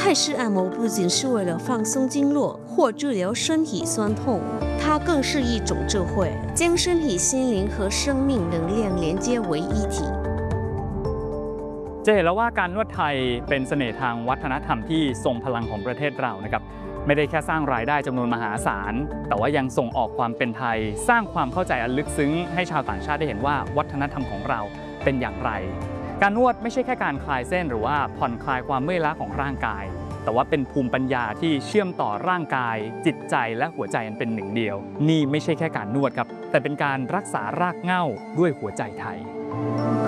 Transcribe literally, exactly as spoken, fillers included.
泰式按摩不仅是为了放松经络或治疗身体酸痛，它更是一种智慧，将身体、心灵和生命能量连接为一体。 จะเห็นแล้วว่าการนวดไทยเป็นเสน่ห์ทางวัฒนธรรมที่ทรงพลังของประเทศเรานะครับไม่ได้แค่สร้างรายได้จำนวนมหาศาลแต่ว่ายังส่งออกความเป็นไทยสร้างความเข้าใจอันลึกซึ้งให้ชาวต่างชาติได้เห็นว่าวัฒนธรรมของเราเป็นอย่างไรการนวดไม่ใช่แค่การคลายเส้นหรือว่าผ่อนคลายความเมื่อยล้าของร่างกายแต่ว่าเป็นภูมิปัญญาที่เชื่อมต่อร่างกายจิตใจและหัวใจอันเป็นหนึ่งเดียวนี่ไม่ใช่แค่การนวดครับแต่เป็นการรักษารากเหง้าด้วยหัวใจไทย